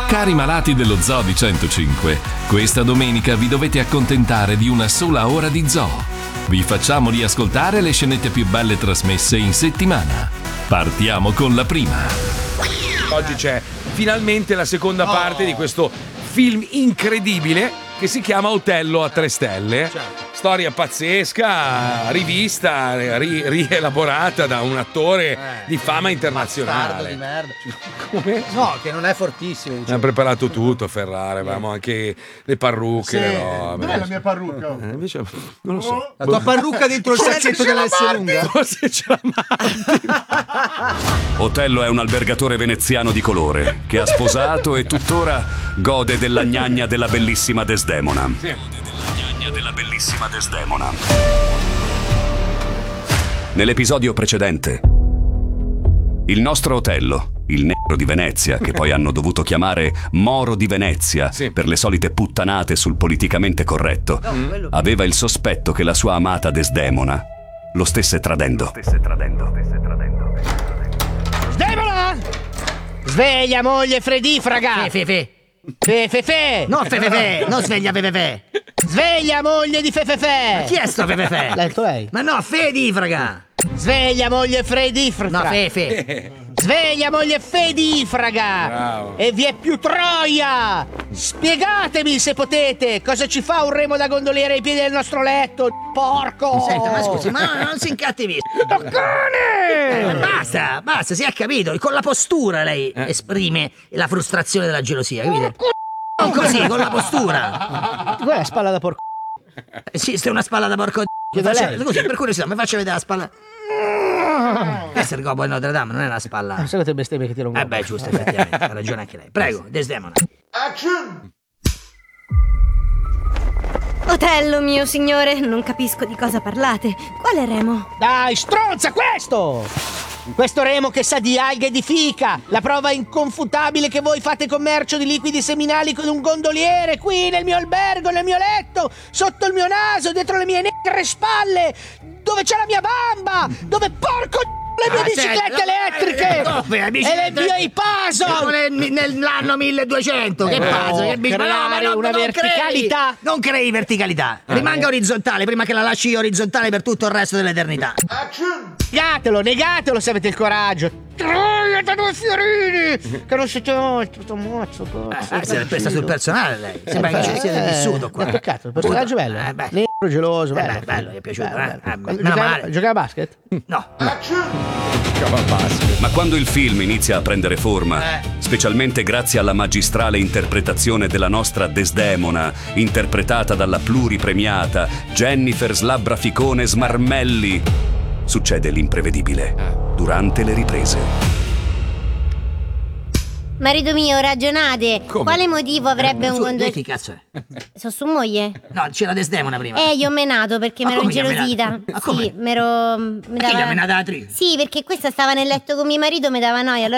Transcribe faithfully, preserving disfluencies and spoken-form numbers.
Cari malati dello Zoo di centocinque, questa domenica vi dovete accontentare di una sola ora di zoo. Vi facciamo riascoltare le scenette più belle trasmesse in settimana. Partiamo con la prima. Oggi c'è finalmente la seconda oh. parte di questo film incredibile che si chiama Otello a tre stelle. Certo. Storia pazzesca, rivista, ri- rielaborata da un attore eh, di fama internazionale. Di merda. Come? No, che non è fortissimo. Abbiamo preparato tutto, Ferrare, avevamo anche le parrucche, sì. le robe. Dov'è la mia parrucca? Eh, invece, non lo so. La tua parrucca dentro il sachetto della S lunga? Forse ce l'ha Otello è un albergatore veneziano di colore che ha sposato e tuttora gode della gnagna della bellissima Desdemona. Sì. Della gnagna della bellissima Desdemona. Nell'episodio precedente, il nostro Otello, il nero di Venezia, che poi hanno dovuto chiamare Moro di Venezia sì. per le solite puttanate sul politicamente corretto, no, aveva il sospetto che la sua amata Desdemona lo stesse tradendo. Lo stesse tradendo. Stesse tradendo. Desdemona! Sveglia, moglie fredifraga! Fe, fe, fe. Fe, fe, fe! No, fe, fe, fe! Non sveglia, fe, fe, fe! Sveglia, moglie di fe, fe, fe! Ma chi è sto fe, fe, fe? L'ha detto lei? Ma no, fedifraga! Sveglia, moglie fredifraga! No, fe, fe! Sveglia, moglie fedifraga! Bravo. E vi è più troia! Spiegatemi, se potete, cosa ci fa un remo da gondoliere ai piedi del nostro letto, porco! Senta, ma scusi, ma non si incattivisca! Toccone! Eh, basta, basta, si è capito. Con la postura lei eh. esprime la frustrazione della gelosia, capite? Non così, con la postura. Qual è la spalla da porco? Esiste una spalla da porco. Faccia, scusi, per curiosità, mi faccia vedere la spalla. Questo è il Gobbo di Notre Dame, non è una spalla. Non so che te bestemmie che ti lungo. Eh beh, giusto, effettivamente, ha ragione anche lei. Prego, Desdemona. Action! Otello, mio signore, non capisco di cosa parlate. Quale remo? Dai, stronza, questo! Questo remo che sa di alghe e di fica. La prova inconfutabile che voi fate commercio di liquidi seminali con un gondoliere qui nel mio albergo, nel mio letto, sotto il mio naso, dietro le mie negre spalle, dove c'è la mia bamba, dove porco le mie ah, biciclette elettriche dove, e le mie Paso nell'anno milleduecento che eh, Paso che creare no, no, una non verticalità crei, non crei verticalità ah, rimanga eh. orizzontale prima che la lasci orizzontale per tutto il resto dell'eternità. Action! Negatelo, negatelo se avete il coraggio. Troia da due fiorini che non siete molto mozzo cazzo. Eh, se l'è presa sul personale lei sembra che ci siete vissuto qua. È peccato, il personaggio è bello, eh, bello. Nero, geloso, eh, bello. Beh, bello, mi è piaciuto. Bello, eh. bello. Eh, Giocava, male. giocava a basket? No. Ma quando il film inizia a prendere forma, eh. specialmente grazie alla magistrale interpretazione della nostra Desdemona, interpretata dalla pluripremiata Jennifer Slabbraficone Smarmelli, succede l'imprevedibile durante le riprese. Marito mio, ragionate. Come? Quale motivo avrebbe eh, un su, gondoliere? Chi cazzo è? Sono su moglie? No, c'era Desdemona prima. Eh, io ho menato perché Ma mi ero come gli ha ingelosita. menato? Ma Sì, come? mi ero. Mi Ma chi gli ha dava... menata la tri? Sì, perché questa stava nel letto con mio marito, mi dava noia. Allora